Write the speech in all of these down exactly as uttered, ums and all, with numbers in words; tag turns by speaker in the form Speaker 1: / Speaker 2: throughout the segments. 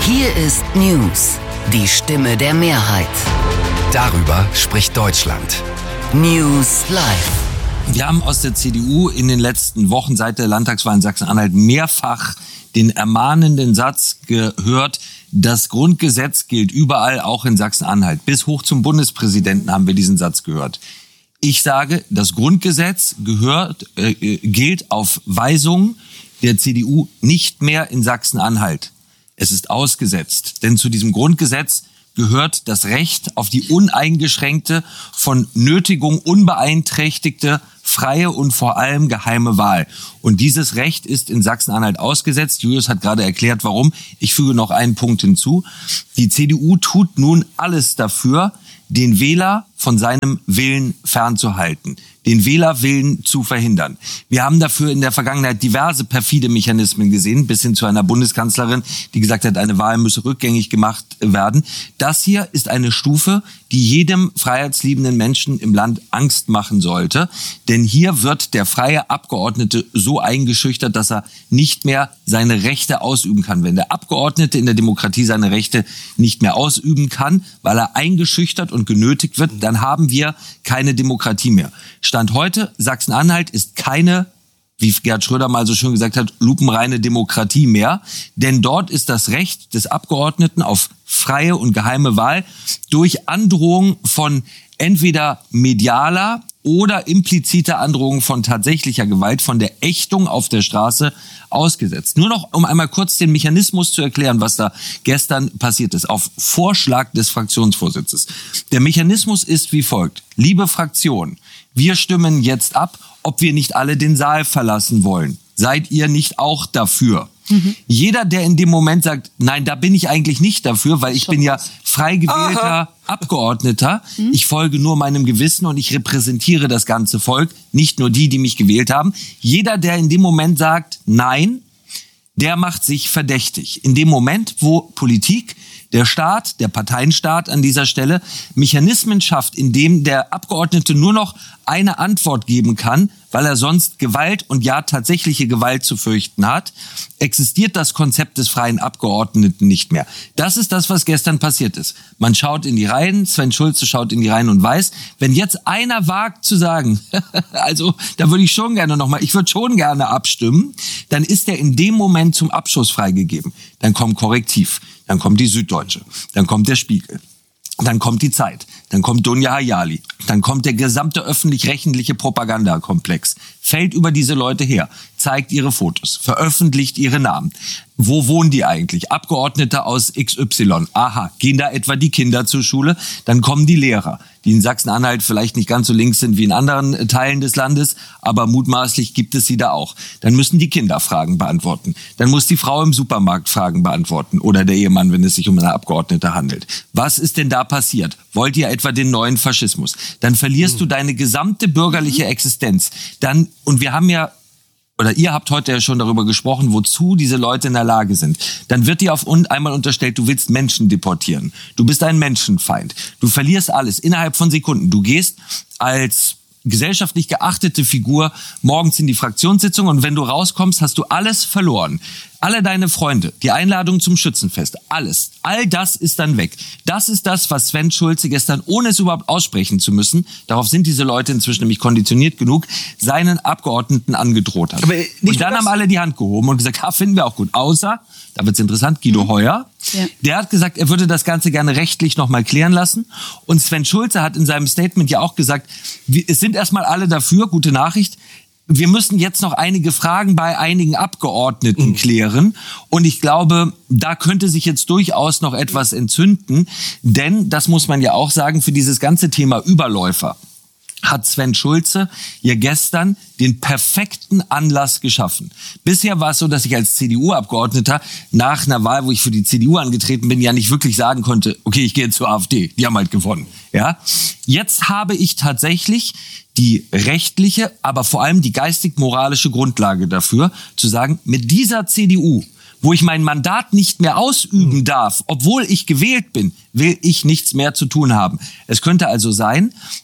Speaker 1: Hier ist News, die Stimme der Mehrheit.
Speaker 2: Darüber spricht Deutschland.
Speaker 1: News Live.
Speaker 3: Wir haben aus der C D U in den letzten Wochen seit der Landtagswahl in Sachsen-Anhalt mehrfach den ermahnenden Satz gehört, das Grundgesetz gilt überall, auch in Sachsen-Anhalt. Bis hoch zum Bundespräsidenten haben wir diesen Satz gehört. Ich sage, das Grundgesetz gehört, äh, gilt auf Weisung der C D U nicht mehr in Sachsen-Anhalt. Es ist ausgesetzt, denn zu diesem Grundgesetz gehört das Recht auf die uneingeschränkte, von Nötigung unbeeinträchtigte, freie und vor allem geheime Wahl. Und dieses Recht ist in Sachsen-Anhalt ausgesetzt. Julius hat gerade erklärt, warum. Ich füge noch einen Punkt hinzu. Die C D U tut nun alles dafür, den Wähler von seinem Willen fernzuhalten, den Wählerwillen zu verhindern. Wir haben dafür in der Vergangenheit diverse perfide Mechanismen gesehen, bis hin zu einer Bundeskanzlerin, die gesagt hat, eine Wahl müsse rückgängig gemacht werden. Das hier ist eine Stufe, die jedem freiheitsliebenden Menschen im Land Angst machen sollte. Denn hier wird der freie Abgeordnete so eingeschüchtert, dass er nicht mehr seine Rechte ausüben kann. Wenn der Abgeordnete in der Demokratie seine Rechte nicht mehr ausüben kann, weil er eingeschüchtert und genötigt wird, dann haben wir keine Demokratie mehr. Stand heute, Sachsen-Anhalt ist keine, wie Gerhard Schröder mal so schön gesagt hat, lupenreine Demokratie mehr. Denn dort ist das Recht des Abgeordneten auf freie und geheime Wahl durch Androhung von entweder medialer oder impliziter Androhung von tatsächlicher Gewalt, von der Ächtung auf der Straße ausgesetzt. Nur noch, um einmal kurz den Mechanismus zu erklären, was da gestern passiert ist, auf Vorschlag des Fraktionsvorsitzes. Der Mechanismus ist wie folgt. Liebe Fraktion, wir stimmen jetzt ab, ob wir nicht alle den Saal verlassen wollen. Seid ihr nicht auch dafür? Mhm. Jeder, der in dem Moment sagt, nein, da bin ich eigentlich nicht dafür, weil ich Schon bin ja frei gewählter Aha. Abgeordneter. Mhm. Ich folge nur meinem Gewissen und ich repräsentiere das ganze Volk, nicht nur die, die mich gewählt haben. Jeder, der in dem Moment sagt, nein, der macht sich verdächtig. In dem Moment, wo Politik, der Staat, der Parteienstaat an dieser Stelle Mechanismen schafft, in dem der Abgeordnete nur noch eine Antwort geben kann, weil er sonst Gewalt und ja tatsächliche Gewalt zu fürchten hat, existiert das Konzept des freien Abgeordneten nicht mehr. Das ist das, was gestern passiert ist. Man schaut in die Reihen, Sven Schulze schaut in die Reihen und weiß, wenn jetzt einer wagt zu sagen, also da würde ich schon gerne nochmal, ich würde schon gerne abstimmen, dann ist er in dem Moment zum Abschuss freigegeben. Dann kommt Korrektiv, dann kommt die Süddeutsche, dann kommt der Spiegel. Dann kommt die Zeit, dann kommt Dunja Hayali, dann kommt der gesamte öffentlich-rechtliche Propagandakomplex, fällt über diese Leute her, zeigt ihre Fotos, veröffentlicht ihre Namen. Wo wohnen die eigentlich? Abgeordnete aus X Y. Aha, gehen da etwa die Kinder zur Schule? Dann kommen die Lehrer, die in Sachsen-Anhalt vielleicht nicht ganz so links sind wie in anderen Teilen des Landes, aber mutmaßlich gibt es sie da auch. Dann müssen die Kinder Fragen beantworten. Dann muss die Frau im Supermarkt Fragen beantworten oder der Ehemann, wenn es sich um eine Abgeordnete handelt. Was ist denn da passiert? Wollt ihr etwa den neuen Faschismus? Dann verlierst mhm. du deine gesamte bürgerliche mhm. Existenz. Dann, und wir haben ja oder ihr habt heute ja schon darüber gesprochen, wozu diese Leute in der Lage sind. Dann wird dir auf einmal unterstellt, du willst Menschen deportieren. Du bist ein Menschenfeind. Du verlierst alles innerhalb von Sekunden. Du gehst als gesellschaftlich geachtete Figur morgens in die Fraktionssitzung und wenn du rauskommst, hast du alles verloren. Alle deine Freunde, die Einladung zum Schützenfest, alles. All das ist dann weg. Das ist das, was Sven Schulze gestern, ohne es überhaupt aussprechen zu müssen, darauf sind diese Leute inzwischen nämlich konditioniert genug, seinen Abgeordneten angedroht hat. Und dann haben alle die Hand gehoben und gesagt, ha, finden wir auch gut. Außer, da wird's interessant, Guido mhm. Heuer. Ja. Der hat gesagt, er würde das Ganze gerne rechtlich nochmal klären lassen. Und Sven Schulze hat in seinem Statement ja auch gesagt, es sind erstmal alle dafür, gute Nachricht, wir müssen jetzt noch einige Fragen bei einigen Abgeordneten mhm. klären. Und ich glaube, da könnte sich jetzt durchaus noch etwas entzünden. Denn, das muss man ja auch sagen, für dieses ganze Thema Überläufer hat Sven Schulze ja gestern den perfekten Anlass geschaffen. Bisher war es so, dass ich als C D U-Abgeordneter nach einer Wahl, wo ich für die C D U angetreten bin, ja nicht wirklich sagen konnte, okay, ich gehe zur AfD, die haben halt gewonnen. Ja, jetzt habe ich tatsächlich die rechtliche, aber vor allem die geistig-moralische Grundlage dafür, zu sagen, mit dieser C D U, wo ich mein Mandat nicht mehr ausüben darf, obwohl ich gewählt bin, will ich nichts mehr zu tun haben. Es könnte also sein,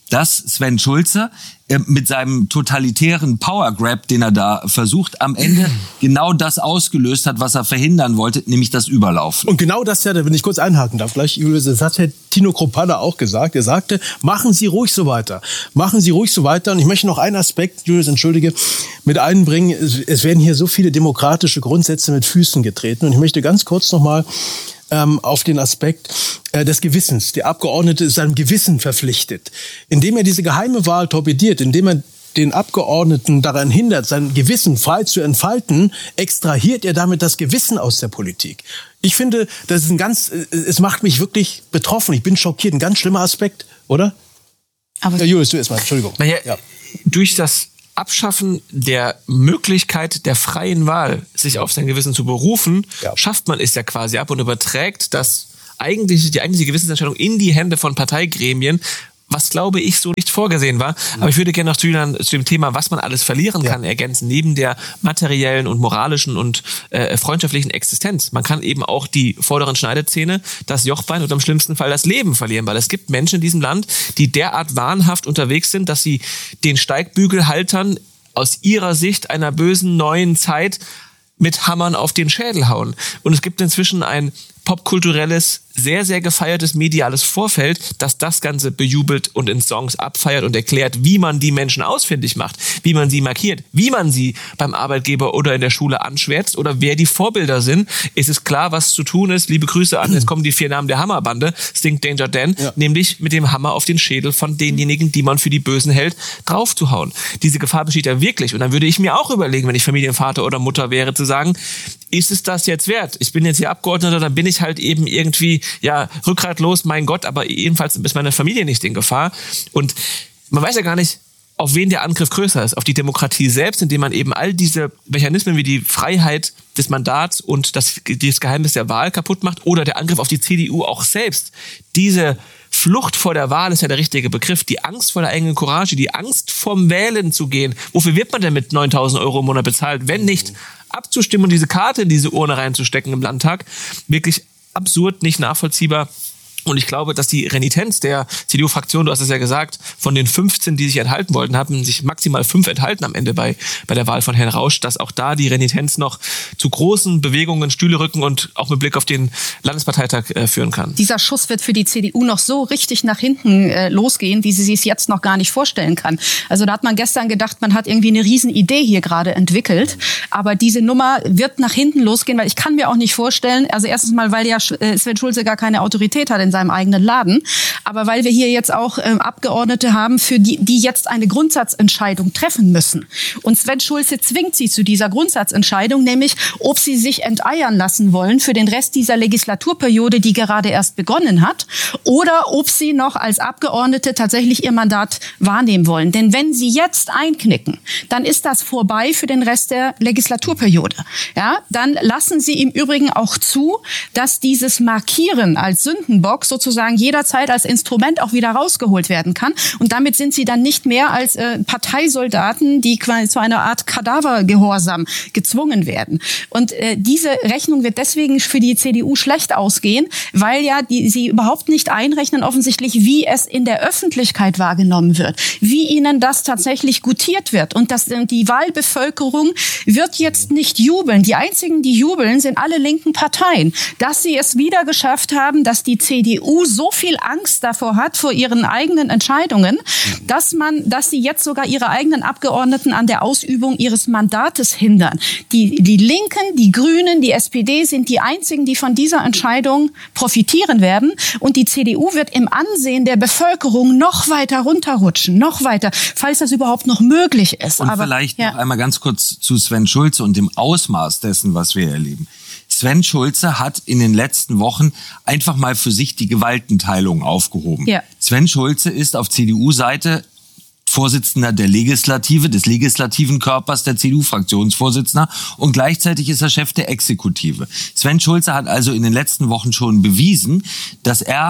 Speaker 3: dass Sven Schulze äh, mit seinem totalitären Power Grab, den er da versucht, am Ende genau das ausgelöst hat, was er verhindern wollte, nämlich das Überlaufen.
Speaker 4: Und genau das, ja, wenn ich kurz einhaken darf, gleich, Julius, das hat Herr Tino Kruppalla auch gesagt. Er sagte, machen Sie ruhig so weiter. Machen Sie ruhig so weiter. Und ich möchte noch einen Aspekt, Julius, entschuldige, mit einbringen. Es, es werden hier so viele demokratische Grundsätze mit Füßen getreten. Und ich möchte ganz kurz noch mal ähm, auf den Aspekt äh, des Gewissens. Der Abgeordnete ist seinem Gewissen verpflichtet. Indem er diese geheime Wahl torpediert, indem er den Abgeordneten daran hindert, sein Gewissen frei zu entfalten, extrahiert er damit das Gewissen aus der Politik. Ich finde, das ist ein ganz, es macht mich wirklich betroffen. Ich bin schockiert. Ein ganz schlimmer Aspekt, oder? Aber ja, Julius, du erstmal, Entschuldigung.
Speaker 5: Naja, ja. Durch das Abschaffen der Möglichkeit der freien Wahl, sich auf sein Gewissen zu berufen, ja. schafft man es ja quasi ab und überträgt das eigentliche, die eigentliche Gewissensentscheidung in die Hände von Parteigremien, was, glaube ich, so nicht vorgesehen war. Aber ich würde gerne noch zu, zu dem Thema, was man alles verlieren kann, ja. ergänzen, neben der materiellen und moralischen und äh, freundschaftlichen Existenz. Man kann eben auch die vorderen Schneidezähne, das Jochbein und im schlimmsten Fall das Leben verlieren, weil es gibt Menschen in diesem Land, die derart wahnhaft unterwegs sind, dass sie den Steigbügelhaltern aus ihrer Sicht einer bösen neuen Zeit mit Hammern auf den Schädel hauen. Und es gibt inzwischen ein popkulturelles, sehr, sehr gefeiertes mediales Vorfeld, das das Ganze bejubelt und in Songs abfeiert und erklärt, wie man die Menschen ausfindig macht, wie man sie markiert, wie man sie beim Arbeitgeber oder in der Schule anschwärzt oder wer die Vorbilder sind. Es ist klar, was zu tun ist. Liebe Grüße an, jetzt kommen die vier Namen der Hammerbande, Stink, Danger Dan, ja. nämlich mit dem Hammer auf den Schädel von denjenigen, die man für die Bösen hält, draufzuhauen. Diese Gefahr besteht ja wirklich. Und dann würde ich mir auch überlegen, wenn ich Familienvater oder Mutter wäre, zu sagen, ist es das jetzt wert? Ich bin jetzt hier Abgeordneter, dann bin ich halt eben irgendwie, ja, rückgratlos, mein Gott, aber jedenfalls ist meine Familie nicht in Gefahr. Und man weiß ja gar nicht, auf wen der Angriff größer ist. Auf die Demokratie selbst, indem man eben all diese Mechanismen wie die Freiheit des Mandats und das, das Geheimnis der Wahl kaputt macht, oder der Angriff auf die C D U auch selbst. Diese Flucht vor der Wahl ist ja der richtige Begriff. Die Angst vor der eigenen Courage, die Angst vom Wählen zu gehen. Wofür wird man denn mit neuntausend Euro im Monat bezahlt, wenn nicht abzustimmen und diese Karte in diese Urne reinzustecken im Landtag? Wirklich absurd, nicht nachvollziehbar. Und ich glaube, dass die Renitenz der C D U-Fraktion, du hast es ja gesagt, von den fünfzehn, die sich enthalten wollten, haben sich maximal fünf enthalten am Ende bei, bei der Wahl von Herrn Rausch, dass auch da die Renitenz noch zu großen Bewegungen, Stühle rücken und auch mit Blick auf den Landesparteitag äh, führen kann.
Speaker 6: Dieser Schuss wird für die C D U noch so richtig nach hinten äh, losgehen, wie sie sich jetzt noch gar nicht vorstellen kann. Also da hat man gestern gedacht, man hat irgendwie eine Riesenidee hier gerade entwickelt. Aber diese Nummer wird nach hinten losgehen, weil ich kann mir auch nicht vorstellen, also erstens mal, weil ja Sven Schulze gar keine Autorität hat in seinem eigenen Laden, aber weil wir hier jetzt auch ähm, Abgeordnete haben, für die, die jetzt eine Grundsatzentscheidung treffen müssen. Und Sven Schulze zwingt sie zu dieser Grundsatzentscheidung, nämlich ob sie sich enteiern lassen wollen für den Rest dieser Legislaturperiode, die gerade erst begonnen hat, oder ob sie noch als Abgeordnete tatsächlich ihr Mandat wahrnehmen wollen. Denn wenn sie jetzt einknicken, dann ist das vorbei für den Rest der Legislaturperiode. Ja, dann lassen sie im Übrigen auch zu, dass dieses Markieren als Sündenbock sozusagen jederzeit als Instrument auch wieder rausgeholt werden kann. Und damit sind sie dann nicht mehr als äh, Parteisoldaten, die quasi zu einer Art Kadavergehorsam gezwungen werden. Und äh, diese Rechnung wird deswegen für die C D U schlecht ausgehen, weil ja die, sie überhaupt nicht einrechnen offensichtlich, wie es in der Öffentlichkeit wahrgenommen wird, wie ihnen das tatsächlich gutiert wird. Und das, die Wahlbevölkerung wird jetzt nicht jubeln. Die einzigen, die jubeln, sind alle linken Parteien. Dass sie es wieder geschafft haben, dass die C D U so viel Angst davor hat, vor ihren eigenen Entscheidungen, dass man, dass sie jetzt sogar ihre eigenen Abgeordneten an der Ausübung ihres Mandates hindern. Die, die Linken, die Grünen, die S P D sind die einzigen, die von dieser Entscheidung profitieren werden. Und die C D U wird im Ansehen der Bevölkerung noch weiter runterrutschen, noch weiter, falls das überhaupt noch möglich ist.
Speaker 3: Und
Speaker 6: Aber,
Speaker 3: vielleicht
Speaker 6: ja.
Speaker 3: noch einmal ganz kurz zu Sven Schulze und dem Ausmaß dessen, was wir erleben. Sven Schulze hat in den letzten Wochen einfach mal für sich die Gewaltenteilung aufgehoben. Ja. Sven Schulze ist auf C D U-Seite Vorsitzender der Legislative, des legislativen Körpers der C D U-Fraktionsvorsitzender, und gleichzeitig ist er Chef der Exekutive. Sven Schulze hat also in den letzten Wochen schon bewiesen, dass er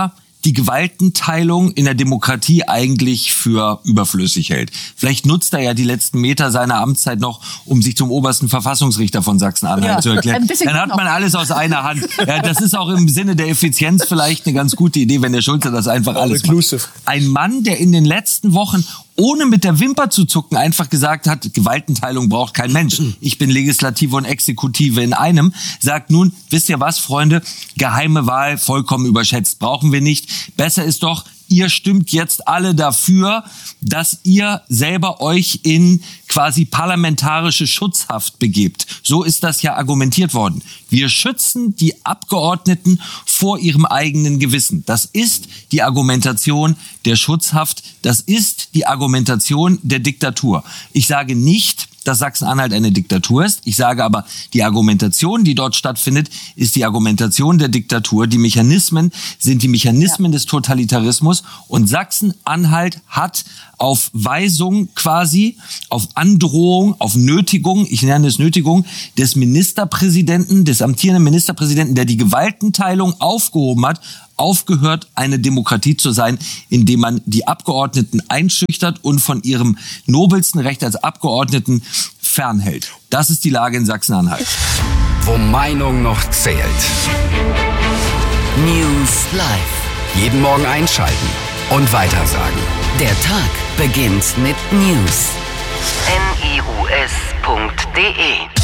Speaker 3: die Gewaltenteilung in der Demokratie eigentlich für überflüssig hält. Vielleicht nutzt er ja die letzten Meter seiner Amtszeit noch, um sich zum obersten Verfassungsrichter von Sachsen-Anhalt
Speaker 6: Ja,
Speaker 3: zu erklären.
Speaker 6: ein bisschen
Speaker 3: Dann hat
Speaker 6: noch.
Speaker 3: man alles aus einer Hand. Ja, das ist auch im Sinne der Effizienz vielleicht eine ganz gute Idee, wenn der Schulze das einfach alles
Speaker 4: inclusive.
Speaker 3: macht. Ein Mann, der in den letzten Wochen ohne mit der Wimper zu zucken einfach gesagt hat, Gewaltenteilung braucht kein Mensch. Ich bin Legislative und Exekutive in einem. Sagt nun, wisst ihr was, Freunde, geheime Wahl vollkommen überschätzt. Brauchen wir nicht. Besser ist doch, ihr stimmt jetzt alle dafür, dass ihr selber euch in quasi parlamentarische Schutzhaft begebt. So ist das ja argumentiert worden. Wir schützen die Abgeordneten vor ihrem eigenen Gewissen. Das ist die Argumentation der Schutzhaft. Das ist die Argumentation der Diktatur. Ich sage nicht, dass Sachsen-Anhalt eine Diktatur ist. Ich sage aber, die Argumentation, die dort stattfindet, ist die Argumentation der Diktatur. Die Mechanismen sind die Mechanismen ja. des Totalitarismus. Und Sachsen-Anhalt hat auf Weisung quasi, auf Androhung, auf Nötigung, ich nenne es Nötigung, des Ministerpräsidenten, des amtierenden Ministerpräsidenten, der die Gewaltenteilung aufgehoben hat, aufgehört, eine Demokratie zu sein, indem man die Abgeordneten einschüchtert und von ihrem nobelsten Recht als Abgeordneten fernhält. Das ist die Lage in Sachsen-Anhalt.
Speaker 2: Wo Meinung noch zählt.
Speaker 1: News Live.
Speaker 2: Jeden Morgen einschalten und weitersagen.
Speaker 1: Der Tag beginnt mit News. N I U S punkt D E